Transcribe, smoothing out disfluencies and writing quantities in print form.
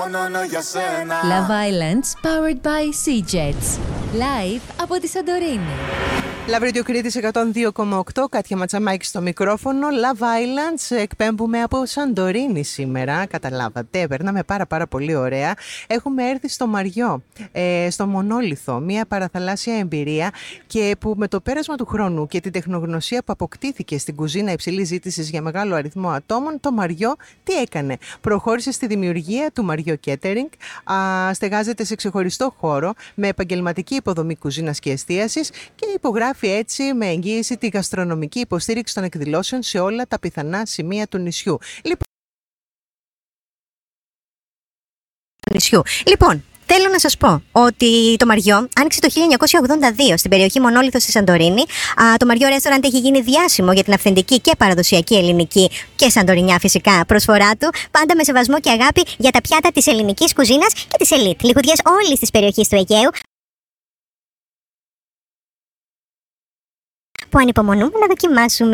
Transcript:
Love Islands powered by Sea-Jets. Live από τη Σαντορίνη. Love Radio Κρήτης 102,8, Κάτια Ματσαμάκη στο μικρόφωνο. Love Islands, εκπέμπουμε από Σαντορίνη σήμερα. Καταλάβατε, περνάμε πάρα πολύ ωραία. Έχουμε έρθει στο Μαριό, στο Μονόλιθο, μια παραθαλάσσια εμπειρία και που με το πέρασμα του χρόνου και την τεχνογνωσία που αποκτήθηκε στην κουζίνα υψηλής ζήτησης για μεγάλο αριθμό ατόμων, το Μαριό τι έκανε? Προχώρησε στη δημιουργία του Μαριό Catering, στεγάζεται σε ξεχωριστό χώρο με επαγγελματική υποδομή κουζίνας και εστίασης και υπογράφει έτσι με εγγύηση τη γαστρονομική υποστήριξη των εκδηλώσεων σε όλα τα πιθανά σημεία του νησιού. Θέλω να σας πω ότι το Μαριό άνοιξε το 1982 στην περιοχή Μονόλιθο στη Σαντορίνη. Το Μαριό Restaurant έχει γίνει διάσημο για την αυθεντική και παραδοσιακή ελληνική και σαντορινιά φυσικά προσφορά του, πάντα με σεβασμό και αγάπη για τα πιάτα της ελληνικής κουζίνας και της ελίτ. Λιχουδιές όλης της περιοχής του Αιγαίου, που ανυπομονούμε να δοκιμάσουμε.